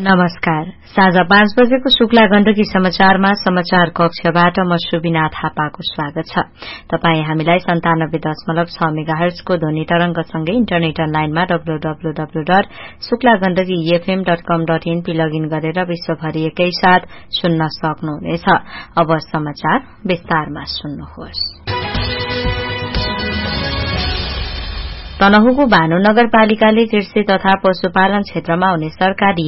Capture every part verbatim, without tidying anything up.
नमस्कार। साँझ पाँच बजेको शुक्ला गण्डकी समाचारमा समाचार कक्षबाट म सुबिना थापाको स्वागत छ। तपाई हामीलाई सन्तानब्बे दशमलव छ मेगाहर्जको ध्वनि तरंगसँगै इन्टरनेट अनलाइनमा W W W dot Shukla Gandaki FM dot com dot in P login गरेर विश्वभरि एकैसाथ सुन्न सक्नुहुनेछ। अब समाचार विस्तारमा सुन्नुहोस्। तनहुँको भानु नगरपालिकाले कृषि तथा पशुपालन क्षेत्रमा हुने सरकारी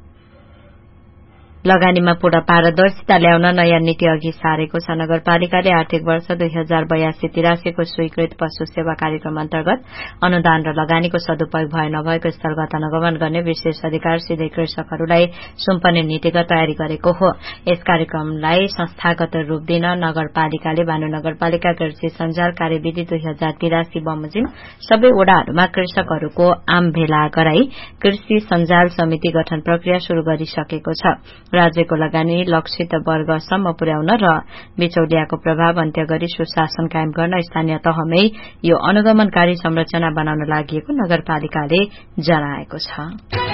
लगानीमा पूर्ण पारदर्शिता ल्याउन नयाँ नीति अघि सारेको छ। नगरपालिकाले आर्थिक वर्ष दुई हजार बयासी तिरासीको स्वीकृत पशु सेवा कार्यक्रम अन्तर्गत अनुदान र लगानीको सदुपयोग भए नभएको स्थलगत अनुगमन गर्ने विशेष अधिकार सिधै कृषकहरूलाई सुम्पने नीतिगत तयारी गरेको हो। यस कार्यक्रमलाई संस्थागत रूप दिन नगरपालिकाले भानु नगरपालिका कृषि सञ्जाल कार्यविधि दुई हजार तिरासी बमोजिम सबै वडाहरूमा कृषकहरूको आम भेला गराई कृषि सञ्जाल समिति गठन प्रक्रिया शुरू गरिसकेको छ। राज्यको लगानी लक्षित वर्गसम्म पुर्याउन र बिचौलियाको प्रभाव अन्त्य गरी सुशासन कायम गर्न स्थानीय तहमै यो अनुगमनकारी संरचना बनाउन लागि नगरपालिकाले जनाएको छ।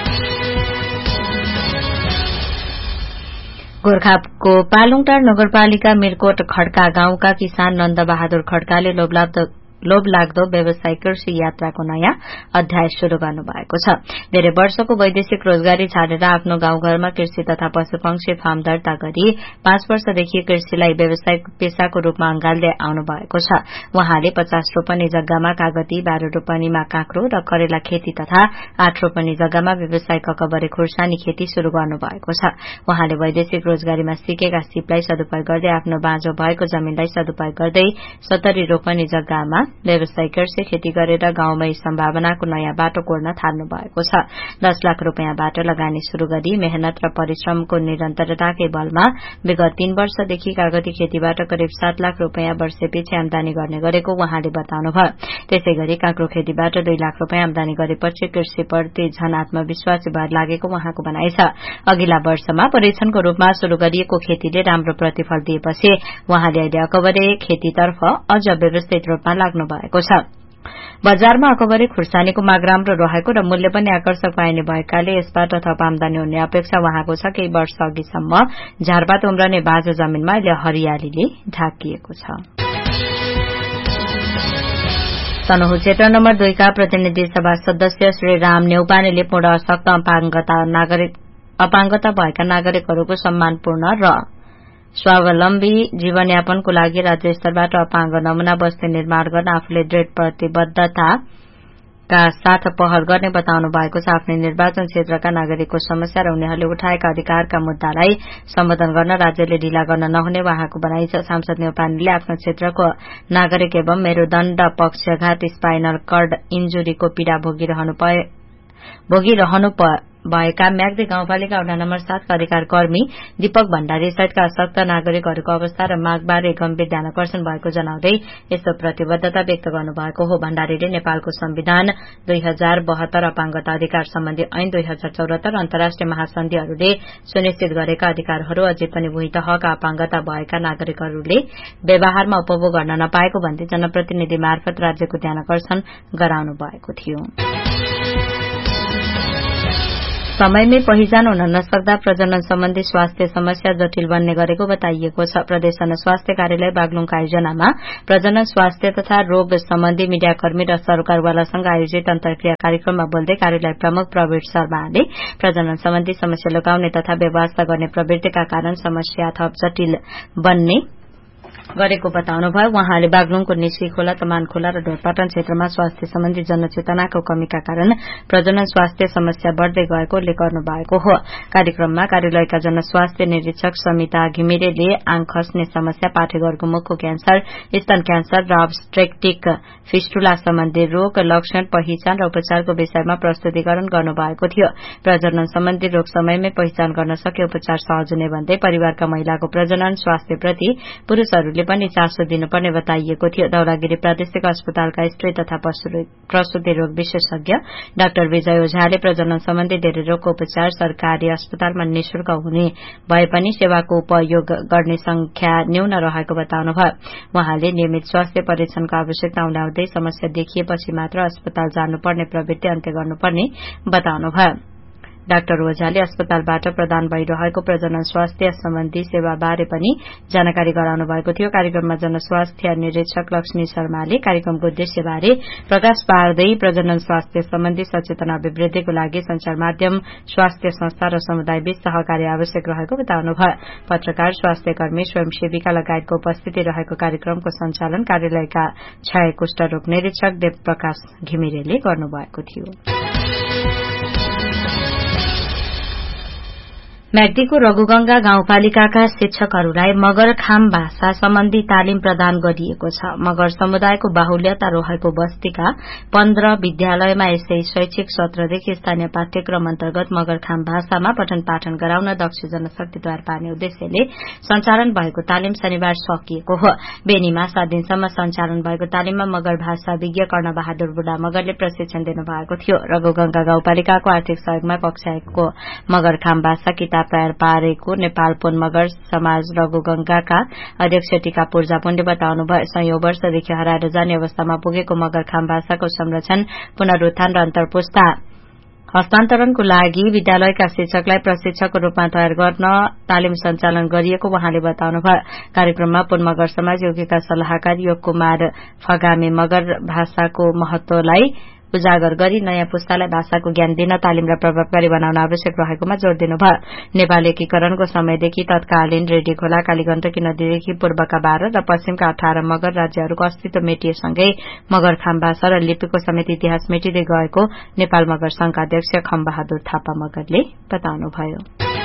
गोर्खाको पालुङटार नगरपालिका मिरकोट खड्का गाउँका किसान नन्द बहादुर खड्काले लोभलाग्दो लोभलाग्दो व्यावसायिक कृषि यात्राको नयाँ अध्याय शुरू गर्नुभएको छ। धेरै वर्षको वैदेशिक रोजगारी छाडेर आफ्नो गाउँघरमा कृषि तथा पशुपक्षी फार्म दर्ता गरी पाँच वर्षदेखि कृषिलाई व्यावसायिक पेशाको रूपमा अँगाल्दै आउनु भएको छ। उहाँले पचास रोपनी जग्गामा कागती, बाह्र रोपनीमा काँक्रो र करेला खेती तथा आठ रोपनी जग्गामा व्यावसायिक ककबरे खुर्सानी खेती शुरू गर्नुभएको छ। उहाँले वैदेशिक रोजगारीमा सिकेका सिपलाई सदुपयोग गर्दै आफ्नो बाँझो भएको जमीनलाई सदुपयोग गर्दै सत्तरी रोपनी जग्गामा व्यावसायिक कृषि खेती गरेर गाउँमै सम्भावनाको नयाँ बाटो कोर्न थाल्नु भएको छ। दस लाख रूपियाँबाट लगानी शुरू गरी मेहनत र परिश्रमको निरन्तरताकै बलमा विगत तीन वर्षदेखि कागती खेतीबाट करिब सात लाख रूपियाँ वर्षेपछि आमदानी गर्ने गरेको उहाँले बताउनुभयो। त्यसै गरी काँक्रो खेतीबाट दुई लाख रूपियाँ आमदानी गरेपछि कृषिप्रति झन आत्मविश्वासी भएर लागेको उहाँको भनाइ छ। अघिल्ला वर्षमा परीक्षणको रूपमा शुरू गरिएको खेतीले राम्रो प्रतिफल दिएपछि उहाँले अहिले अकबरे खेतीतर्फ अझ व्यवस्थित रूपमा लाग्नु भएको छ। बजारमा अकबरे खुर्सानीको माग राम्रो रहेको र मूल्य पनि आकर्षक पाइने भएकाले यसबाट थप आमदानी हुने अपेक्षा उहाँको छ। केही वर्ष अघिसम्म झारपात उम्रने बाँझो जमीनमा अहिले हरियालीले ढाकिएको छ। तनहुँ क्षेत्र नम्बर दुईका प्रतिनिधि सभा सदस्य श्री राम नेउपानेले पूर्ण अशक्त अपाङ्गता नागरिक अपाङ्गता भएका नागरिकहरूको सम्मानपूर्ण र स्वावलम्बी जीवनयापनको लागि राज्य स्तरबाट अपाङ्ग नमूना बस्ती निर्माण गर्न आफूले दृढ़ प्रतिबद्धताका साथ पहल गर्ने बताउनु भएको छ। आफ्नै निर्वाचन क्षेत्रका नागरिकको समस्या र उनीहरूले उठाएका अधिकारका मुद्दालाई सम्बोधन गर्न राज्यले ढिला गर्न नहुने उहाँको भनाइ छ। सांसद नेउपानेले आफ्नो क्षेत्रको नागरिक एवं मेरुदण्ड पक्षघात स्पाइनल कर्ड इन्जुरीको पीड़ा भोगिरहनु भोगिरहनु भएका म्याग्दी गाउँपालिका वडा नम्बर सातका अधिकार कर्मी दीपक भण्डारी सहितका अशक्त नागरिकहरूको अवस्था र मागबारे गम्भीर ध्यानकर्षण भएको जनाउँदै यस्तो प्रतिबद्धता व्यक्त गर्नुभएको हो। भण्डारीले नेपालको संविधान दुई हजार बहत्तर अपाङ्गता अधिकार सम्बन्धी ऐन दुई हजार चौरात्तर अन्तर्राष्ट्रिय महासन्धिहरूले सुनिश्चित गरेका अधिकारहरू अझै पनि भुइँ तहका अपाङ्गता भएका नागरिकहरूले व्यवहारमा उपभोग गर्न नपाएको भन्दै जनप्रतिनिधि मार्फत राज्यको ध्यानकर्षण गराउनु भएको थियो। समयमै पहिचान हुन नसक्दा प्रजनन सम्बन्धी स्वास्थ्य समस्या जटिल बन्ने गरेको बताइएको छ। प्रदेश जनस्वास्थ्य कार्यालय बागलुङका आयोजनामा प्रजनन स्वास्थ्य तथा रोग सम्बन्धी मीडियाकर्मी र सरकारवालासँग आयोजित अन्तर्क्रिया कार्यक्रममा बोल्दै कार्यालय प्रमुख प्रवीण शर्माले प्रजनन सम्बन्धी समस्या लुकाउने तथा व्यवस्था गर्ने प्रवृत्तिका कारण समस्या थप जटिल बन्ने गरेको बताउनुभयो। उहाँले बागलुङको निस्की खोला, तमान खोला र ढोरपाटन क्षेत्रमा स्वास्थ्य सम्बन्धी जनचेतनाको कमीका कारण प्रजनन स्वास्थ्य समस्या बढ़दै गएको उल्लेख गर्नु भएको हो। कार्यक्रममा कार्यालयका जनस्वास्थ्य निरीक्षक समिता घिमिरेले आङ खस्ने समस्या, पाठेघरको मुखको क्यान्सर, स्तन क्यान्सर र अब्स्ट्रेक्टिक फिस्टुला सम्बन्धी रोग, लक्षण, पहिचान र उपचारको विषयमा प्रस्तुतिकरण गर्नुभएको थियो। प्रजनन सम्बन्धी रोग समयमै पहिचान गर्न सके उपचार सहज हुने भन्दै परिवारका महिलाको प्रजनन स्वास्थ्यप्रति पुरूषहरूले पनि चासो दिनुपर्ने बताइएको थियो। धौलागिरी प्रादेशिक अस्पतालका स्त्री तथा प्रसूति रोग विशेषज्ञ डाक्टर विजय ओझाले प्रजनन सम्बन्धी धेरै रोगको उपचार सरकारी अस्पतालमा निशुल्क हुने भए पनि सेवाको उपयोग गर्ने संख्या न्यून रहेको बताउनुभयो। उहाँले नियमित स्वास्थ्य परीक्षणको आवश्यकता हुँदाहुँदै समस्या देखिएपछि मात्र अस्पताल जानुपर्ने प्रवृत्ति अन्त्य गर्नुपर्ने बताउनुभयो। डाक्टर ओझाले अस्पतालबाट प्रदान भइरहेको प्रजनन स्वास्थ्य सम्बन्धी सेवाबारे पनि जानकारी गराउनु भएको थियो। कार्यक्रममा जनस्वास्थ्य निरीक्षक लक्ष्मी शर्माले कार्यक्रमको उद्देश्यबारे प्रकाश पार्दै प्रजनन स्वास्थ्य सम्बन्धी सचेतना अभिवृद्धिको लागि संचार माध्यम, स्वास्थ्य संस्था र समुदायबीच सहकार्य आवश्यक रहेको बताउनुभयो। पत्रकार, स्वास्थ्य कर्मी, स्वयंसेविका लगायतको उपस्थिति रहेको कार्यक्रमको सञ्चालन कार्यालयका क्षय कुष्ठरोग निरीक्षक देवप्रकाश घिमिरेले गर्नुभएको थियो। म्याग्दीको रघुगंगा गाउँपालिकाका शिक्षकहरूलाई मगरखाम भाषा सम्बन्धी तालिम प्रदान गरिएको छ। मगर समुदायको बाहुल्यता रहेको बस्तीका पन्ध्र विद्यालयमा यसै शैक्षिक सत्रदेखि स्थानीय पाठ्यक्रम अन्तर्गत मगरखाम भाषामा पठन पाठन गराउन दक्ष जनशक्तिद्वारा पार्ने उद्देश्यले सञ्चालन भएको तालिम शनिबार सकिएको हो। बेनीमा सात दिनसम्म सञ्चालन भएको तालिममा मगर भाषा विज्ञ कर्ण बहादुर बुढा मगरले प्रशिक्षण दिनुभएको थियो। रघुगंगा गाउँपालिकाको आर्थिक सहयोगमा कक्षा एकको मगरखाम भाषा किताब तयार पारेको नेपाल पुन मगर समाज रघुगंगाका अध्यक्ष टीका पूर्जापुनले बताउनुभयो। सयौं वर्षदेखि हराएर जाने अवस्थामा पुगेको मगरखाम भाषाको संरक्षण, पुनरुत्थान र अन्तर्पुस्ता हस्तान्तरणको लागि विद्यालयका शिक्षकलाई प्रशिक्षकको रूपमा तयार गर्न तालिम सञ्चालन गरिएको उहाँले बताउनुभयो। कार्यक्रममा पुन मगर समाज योगीका सल्लाहकार योग कुमार फगामे मगर भाषाको महत्वलाई उजागर गरी नयाँ पुस्तालाई भाषाको ज्ञान दिन, तालिम र प्रभावकारी बनाउन आवश्यक रहेकोमा जोड़ दिनुभयो। नेपाल एकीकरणको समयदेखि तत्कालीन रेडी खोला, कालीगण्डकी नदीदेखि पूर्वका बाह्र र पश्चिमका अठार मगर राज्यहरूको अस्तित्व मेटिएसँगै मगरखाम भाषा र लिपिको समेत इतिहास मेटिँदै गएको नेपाल मगर संघका अध्यक्ष खमबहादुर थापा मगरले बताउनुभयो।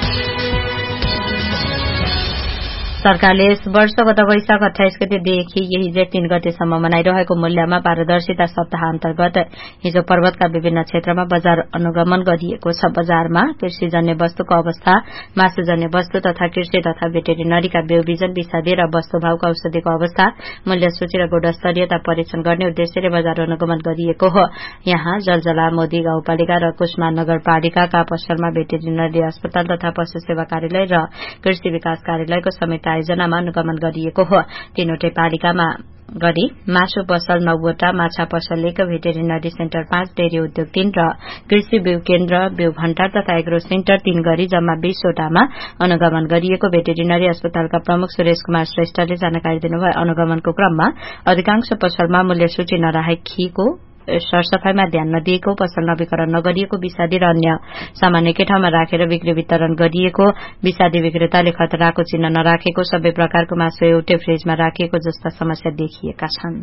सरकारले यस वर्ष गत वैशाख अठाइस गतेदेखि यही जेठ तीन गतेसम्म मनाइरहेको मूल्यमा पारदर्शिता सप्ताह अन्तर्गत हिजो पर्वतका विभिन्न क्षेत्रमा बजार अनुगमन गरिएको छ। बजारमा कृषिजन्य वस्तुको अवस्था, मासुजन्य वस्तु तथा कृषि तथा भेटेरिनरीका बिउ बिजन, विषादी र वस्तुभावको औषधिको अवस्था, मूल्य सूची र गुणस्तरीयता परीक्षण गर्ने उद्देश्यले बजार अनुगमन गरिएको हो। यहाँ जलजला, मोदी गाउँपालिका र कुष्मा नगरपालिकाका पसलमा भेटेरिनरी अस्पताल तथा पशु सेवा कार्यालय र कृषि विकास कार्यालयको संयुक्त आयोजनामा अनुगमन गरिएको हो। तीनवटै पालिकामा गरी मासु पसल नौवटा, माछा पसल एक, भेटेरिनरी सेन्टर पाँच, डेरी उद्योग तीन र कृषि बिउ केन्द्र, बिउ भण्डार तथा एग्रो सेन्टर तीन गरी जम्मा बीसवटामा अनुगमन गरिएको भेटेरिनरी अस्पतालका प्रमुख सुरेश कुमार श्रेष्ठले जानकारी दिनुभयो। अनुगमनको क्रममा अधिकांश पसलमा मूल्य सूची नराखिएको, सरसफाईमा ध्यान नदिएको, पसल नवीकरण नगरिएको, विषादी र अन्य सामान एकै ठाउँमा राखेर बिक्री वितरण गरिएको, विषादी विक्रेताले खतराको चिन्ह नराखेको, सबै प्रकारको मासु एउटै फ्रिजमा राखिएको जस्ता समस्या देखिएका छन्।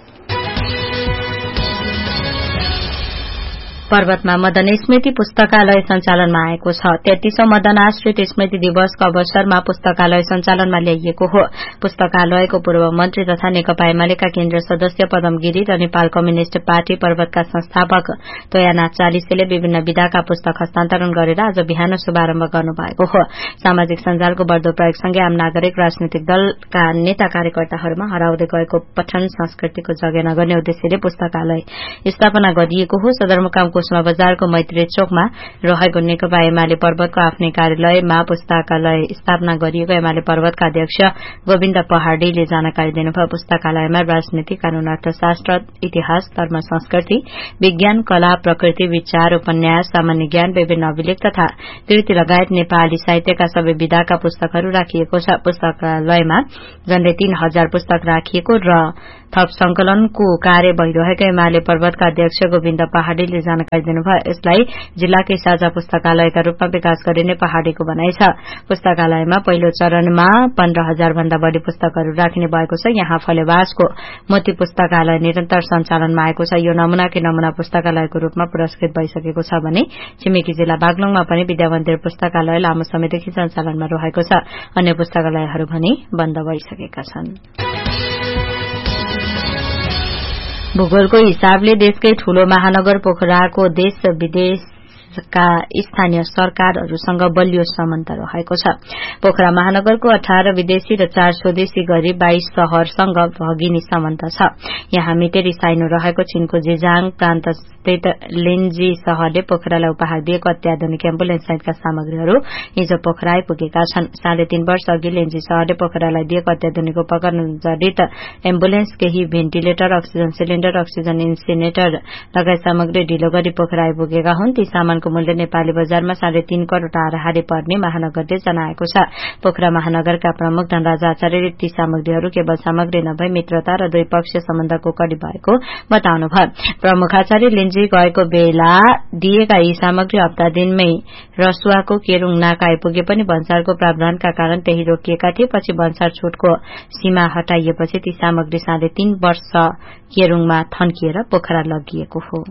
पर्वतमा मदन स्मृति पुस्तकालय सञ्चालनमा आएको छ। तेत्तीसौं मदन आश्रित स्मृति दिवसको अवसरमा पुस्तकालय सञ्चालनमा ल्याइएको हो। पुस्तकालयको पूर्व मन्त्री तथा नेकपा एमालेका केन्द्रीय सदस्य पदम गिरी र नेपाल कम्युनिष्ट पार्टी पर्वतका संस्थापक तोयानाथ चालिसेले विभिन्न विधाका पुस्तक हस्तान्तरण गरेर आज बिहान शुभारम्भ गर्नुभएको हो। सामाजिक सञ्जालको बढ़दो प्रयोगसँगै आम नागरिक, राजनीतिक दलका नेता कार्यकर्ताहरूमा हराउँदै गएको पठन संस्कृतिको जगे नगर्ने उद्देश्यले पुस्तकालय स्थापना गरिएको हो। सदरमुकाम कुष्मा बजारको मैत्री चोकमा रहेको नेकपा एमाले पर्वतको आफ्नै कार्यालयमा पुस्तकालय स्थापना गरिएको एमाले पर्वतका अध्यक्ष गोविन्द पहाडीले जानकारी दिनुभयो। पुस्तकालयमा राजनीति, कानून, अर्थशास्त्र, इतिहास, धर्म, संस्कृति, विज्ञान, कला, प्रकृति, विचार, उपन्यास, सामान्य ज्ञान, विभिन्न अभिलेख तथा कृति लगायत नेपाली साहित्यका सबै विधाका पुस्तकहरू राखिएको छ। पुस्तकालयमा झण्डै तीन हजार पुस्तक राखिएको र थप संकलनको कार्य भइरहेको एमाले पर्वतका अध्यक्ष गोविन्द पहाडीले जानकारी दिनुभयो। यसलाई जिल्लाकै साझा पुस्तकालयका रूपमा विकास गरिने पहाडीको भनाइ छ। पुस्तकालयमा पहिलो चरणमा पन्ध्र हजार भन्दा बढ़ी पुस्तकहरू राखिने भएको छ। यहाँ फलेवासको मोती पुस्तकालय निरन्तर सञ्चालनमा आएको छ। यो नमूनाकै नमूना पुस्तकालयको रूपमा पुरस्कृत भइसकेको छ भने छिमेकी जिल्ला बागलुङमा पनि विद्यामन्दिर पुस्तकालय लामो समयदेखि सञ्चालनमा रहेको छ। अन्य पुस्तकालयहरू भने बन्द भइसकेका छन्। भूगोलको हिसाबले देशकै ठूलो महानगर पोखराको देश विदेशका स्थानीय सरकारहरूसँग बलियो सम्बन्ध रहेको छ। पोखरा महानगरको अठार विदेशी र चार स्वदेशी गरी बाइस शहरसँग भगिनी सम्बन्ध छ। यहाँ मिटेरी साइनो रहेको चीनको जिजाङ प्रान्त स्थित लिन्जी शहरले पोखरालाई उपहार दिएको अत्याधुनिक एम्बुलेन्स सहितका सामग्रीहरू हिजो पोखरा आइपुगेका छन्। साढे तीन वर्ष अघि लिन्जी शहरले पोखरालाई दिएको अत्याधुनिक उपकरण जडित एम्बुलेन्स, केही ventilator, oxygen cylinder, oxygen incinerator लगायत सामग्री ढिलो गरी पोखरा आइपुगेका हुन्। ती सामान धानको मूल्य नेपाली बजारमा साढे तीन करोड़ हाराहारी पर्ने महानगरले जनाएको छ। पोखरा महानगरका प्रमुख धनराज आचार्यले ती सामग्रीहरू केवल सामग्री नभई मित्रता र द्विपक्षीय सम्बन्धको कडी भएको बताउनुभयो। प्रमुख आचार्य लिन्जी गएको बेला दिएका यी सामग्री हप्ता दिनमै रसुवाको केरूङ नाका आइपुगे पनि भन्सारको प्रावधानका कारण त्यही रोकिएका थिए। पछि भन्सार छुटको सीमा हटाइएपछि ती सामग्री साढे तीन वर्ष केरूङमा थन्किएर पोखरा लगिएको हो।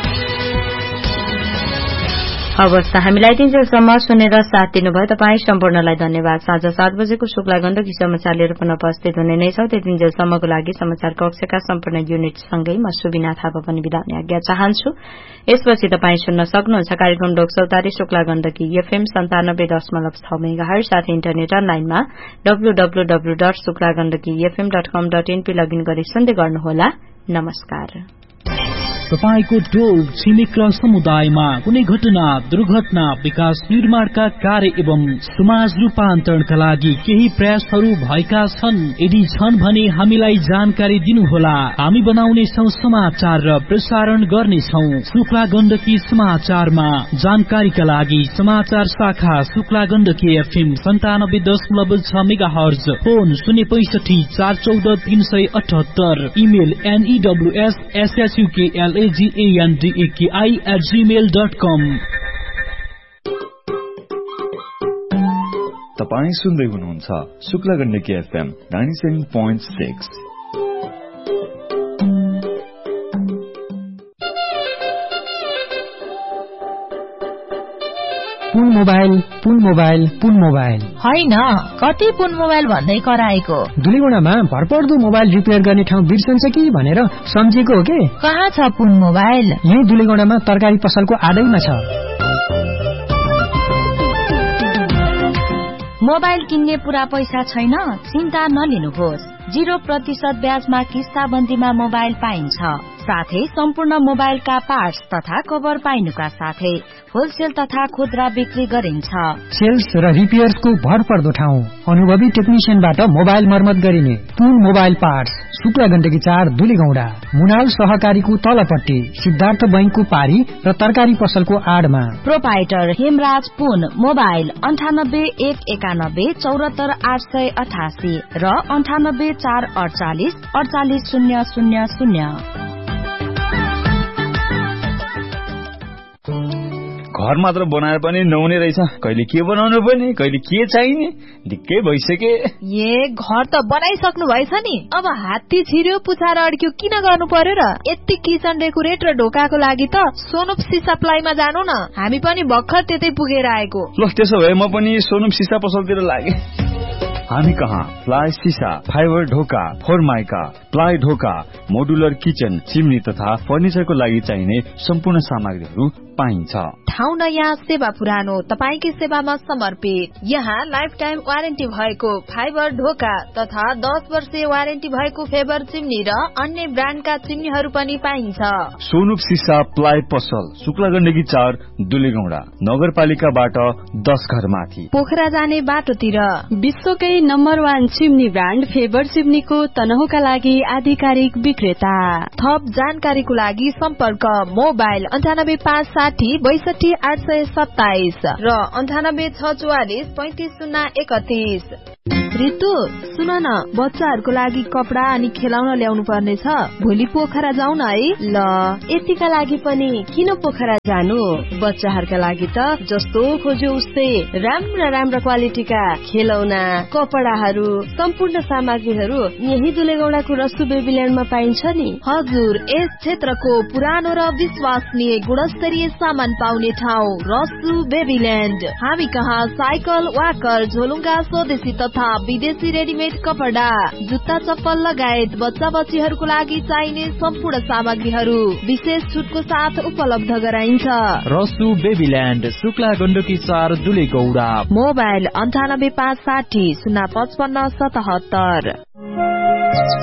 अवस्था हामीलाई तिनजेलसम्म सुनेर साथ दिनुभयो तपाईँ सम्पूर्णलाई धन्यवाद। साँझ सात बजेको शुक्ला गण्डकी समाचार लिएर पुनः उपस्थित हुने नै छौं। त्यतिन्जेलसम्मको लागि समाचार कक्षका सम्पूर्ण युनिटसँगै म सुबिना थापा पनि बिदा हुने आज्ञा चाहन्छु। यसपछि तपाईँ सुन्न सक्नुहुन्छ कार्यक्रम लोकसौतारी शुक्ला गण्डकी एफएम सन्तानब्बे दशमलव छ मेगाहर्ज साथै इन्टरनेट अनलाइनमा W W W dot Shukla Gandaki FM dot कम डट एनपी लगइन गरी सुन्दै गर्नुहोला। नमस्कार। तपाईको टोल छिमेक र समुदायमा कुनै घटना दुर्घटना विकास निर्माणका कार्य एवं समाज रूपान्तरणका लागि केही प्रयासहरू भएका छन्। यदि छन् भने हामीलाई जानकारी दिनुहोला। हामी बनाउनेछौं समाचार र प्रसारण गर्नेछौं। शुक्ला गण्डकी समाचारमा जानकारीका लागि समाचार शाखा शुक्ला गण्डकी एफएम सन्तानब्बे दशमलव छ मेगा हर्ज फोन शून्य पैंसठी चार चौध तीन सय अठहत्तर email एनईडब्ल्यूएस एसएसयूकेएल G-A-N-D-A-K-I at gmail dot com। तपाईं सुन्दै हुनुहुन्छ Shukla Gandaki FM ninety seven point six. पुन मोबाइल पुन मोबाइल पुन मोबाइल होइन, कति पुन मोबाइल भन्दै कराएको। दुलीगुणामा भरपर्दो मोबाइल रिपेयर गर्ने ठाउँ बिर्सन्छ कि भनेर सम्झेको हो के। कहाँ छ पुन मोबाइल? यही दुलीगुणामा तरकारी पसलको आडैमा छ। मोबाइल किन्ने पुरा पैसा छैन? चिन्ता नलिनुहोस्। जीरो प्रतिशत ब्याजमा किस्ताबन्दीमा मोबाइल पाइन्छ। साथै सम्पूर्ण मोबाइलका पार्ट्स तथा कभर पाइनुका साथै होलसेल तथा खुद्रा बिक्री गरिन्छ। सेल्स र रिपेयर्सको भरपर्दो ठाउँ, अनुभवी टेक्निशियनबाट मोबाइल मर्मत गरिने पुन मोबाइल पार्ट्स शुक्ला गण्डकी चार दुलीगौडा, मुनाल सहकारीको तलपट्टि, सिद्धार्थ बैंकको पारी र तरकारी पसलको आडमा। प्रोपाइटर हेमराज पुन। मोबाइल अन्ठानब्बे एक एकानब्बे चौरात्तर आठ सय अठासी र अन्ठानब्बे चार अडचालिस अडचालिस शून्य शून्य शून्य। घर मात्र बनाएर पनि नहुने रहेछ। कहिले के बनाउनु पर्ने, कहिले के चाहिने, ढिक्कै भइसके। ए घर त बनाइसक्नु भएछ नि, अब हात्ती छिर्यो पुछार अड्क्यो किन गर्नु पर्यो र? यति किचन डेकोरेट र ढोकाको लागि त सोनुप सिसा प्लाईमा जानु न, हामी पनि भर्खर त्यतै पुगेर आएको। ल त्यसो भए म पनि सोनुप सिसा पसलतिर लागे। हामी कहाँ प्लाई सिसा, फाइबर ढोका, फोरमाइका, प्लाई ढोका, मोडुलर किचन, चिम्नी तथा फर्निचरको लागि चाहिने सम्पूर्ण सामग्रीहरू पाइन्छ। ठाउँ नयाँ सेवा पुरानो, तपाईकै सेवामा समर्पित। यहाँ लाइफ टाइम वारेन्टी भएको फाइबर ढोका तथा दस वर्षीय वारेन्टी भएको फेबर चिम्नी र अन्य ब्रान्डका चिम्नीहरू पनि पाइन्छ। सोनुप सिसा प्लाई पसल शुक्ला गण्डकी चार दुलीगौडा, नगरपालिकाबाट दस घर माथि, पोखरा जाने बाटोतिर। विश्वकै number one chimney brand favour चिम्नीको तनहुका लागि आधिकारिक विक्रेता। थप जानकारीको लागि सम्पर्क मोबाइल अन्ठानब्बे पाँच साठी बैसठी आठ सय सत्ताइस र अन्ठानब्बे छ चौवालिस पैंतिस शून्य एकतीस। रितु सुन न, बच्चाहरूको लागि कपडा अनि खेलाउन ल्याउनु पर्ने छ, भोलि पोखरा जाउँ न है। ल यतिका लागि पनि किन पोखरा जानु? बच्चाहरूका लागि त जस्तो खोज्यो उस्तै राम्रा राम्रा क्वालिटीका खेलौना, कपडाहरू, सम्पूर्ण सामग्रीहरू यही दुलेगौडाको रसु बेबील्यान्डमा पाइन्छ नि। हजुर, यस क्षेत्रको पुरानो र विश्वसनीय गुणस्तरीय सामान पाउने ठाउँ रसु बेबील्यान्ड। हामी कहाँ साइकल, वाकर, झोलुङ्गा, स्वदेशी तथा विदेशी रेडिमेड कपडा, जुत्ता चप्पल लगायत बच्चा बच्चीहरूको लागि चाहिने सम्पूर्ण सामग्रीहरू विशेष छुटको साथ उपलब्ध गराइन्छ। रसु बेबील्यान्ड शुक्ला गण्डकी चार दुलेगौडा। मोबाइल अन्ठानब्बे पाँच साठी शून्य पचपन्न सतहत्तर।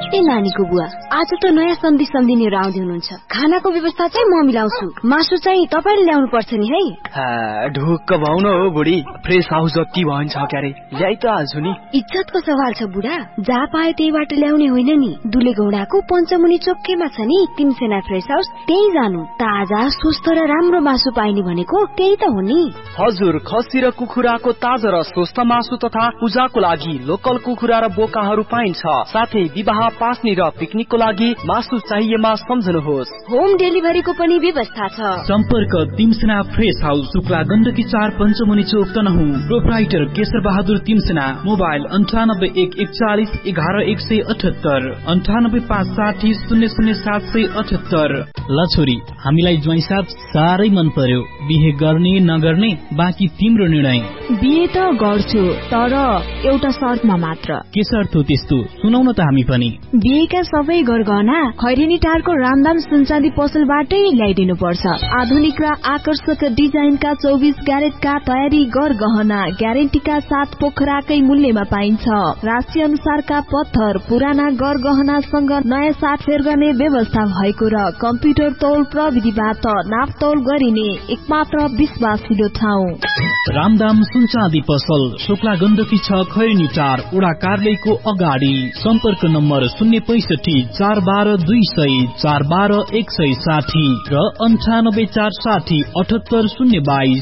ए नानीको बुवा, आज त नयाँ सन्धि सम्धिनीहरू आउँदै हुनुहुन्छ। खानाको व्यवस्था चाहिँ म मिलाउँछु, मासु चाहिँ तपाईँले ल्याउनु पर्छ नि है। ढुक्क भाउन हो बुढी, फ्रेस हाउस जति भन्छ क्यारे ल्याइ त हाल्छु नि। इज्जतको सवाल छ बुढा, जहाँ पाए त्यहीबाट ल्याउने होइन नि। दुले गौडाको पञ्चमुनि चोक्केमा छ नि तिनसेना फ्रेस हाउस, त्यही जानु। ताजा स्वस्थ र राम्रो मासु पाइने भनेको त्यही त हो नि। हजुर, खसी र कुखुराको ताजा र स्वस्थ मासु तथा पूजाको लागि लोकल कुखुरा र बोकाहरू पाइन्छ। साथै विवाह, पास्नी र पिकनिकको लागि मासु चाहिएमा सम्झनुहोस्। होम डेलिभरीको पनि व्यवस्था छ। सम्पर्क तिमसेना फ्रेस हाउस, शुक्ला गण्डकी चार, पञ्चमुनि चोक, तनहुँ। प्रोप्राइटर केशर बहादुर तिमसेना। मोबाइल अन्ठानब्बे एक एकचालिस एघार एक सय अठहत्तर, अन्ठानब्बे पाँच साठी शून्य शून्य सात सय अठहत्तर। ल छोरी, हामीलाई ज्वाइँ साथ साह्रै मन पर्यो। बिहे गर्ने नगर्ने बाँकी तिम्रो निर्णय। बिहे त गर्छु, तर एउटा शर्तमा मात्र। के शर्त हो त्यस्तो? सुनाउन त हामी पनि। बिहेका सबै गरगहना खैरेनी टारको रामदाम सुनचाँदी पसलबाटै ल्याइदिनु पर्छ। आधुनिक र आकर्षक डिजाइनका चौबिस क्यारेटका तयारी गरगहना ग्यारेन्टीका साथ पोखराकै मूल्यमा पाइन्छ। राशि अनुसारका पत्थर, पुराना गरगहनासँग नयाँ साटफेर गर्ने व्यवस्था भएको र कम्प्युटर तौल प्रविधिबाट नापतौल गरिने एकमात्र विश्वासिलो ठाउँ रामदाम सुनचाँदी पसल, शुक्ला गण्डकी छ, खैरेनी टार, उडा कार्यालयको अगाडि। सम्पर्क नम्बर शून्य पैसठी चार बाह्र दुई सय चार बाह्र एक सय साठी र अन्ठानब्बे चार साठी अठहत्तर शून्य बाइस।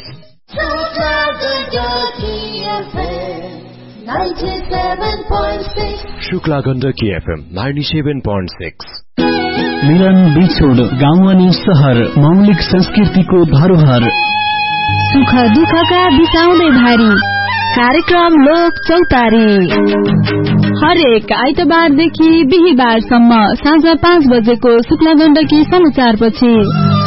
Shukla Gandaki FM ninety seven point six. मिलन बिछोड, गाउँ अनि शहर, मौलिक संस्कृतिको धरोहर। सुख दुःखका बिसाउँदै भारी कार्यक्रम लोक चौतारी, हरेक आइतबारदेखि बिहिबारसम्म साँझ पाँच बजेको शुक्ला गण्डकी समाचारपछि।